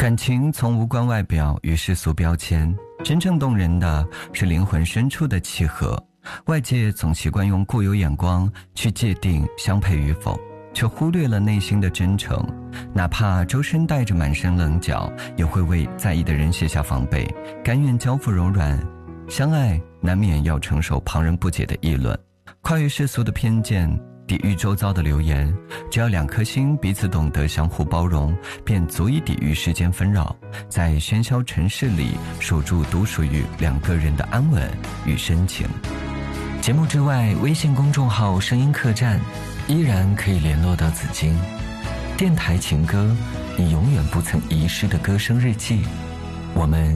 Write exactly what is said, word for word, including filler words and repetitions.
感情从无关外表与世俗标签，真正动人的是灵魂深处的契合。外界总习惯用固有眼光去界定相配与否，却忽略了内心的真诚。哪怕周身带着满身棱角，也会为在意的人卸下防备，甘愿交付柔软。相爱难免要承受旁人不解的议论，跨越世俗的偏见，抵御周遭的流言，只要两颗心彼此懂得相互包容，便足以抵御世间纷扰，在喧嚣城市里守住独属于两个人的安稳与深情。节目之外，微信公众号声音客栈依然可以联络到紫金。电台情歌，你永远不曾遗失的歌声日记。我们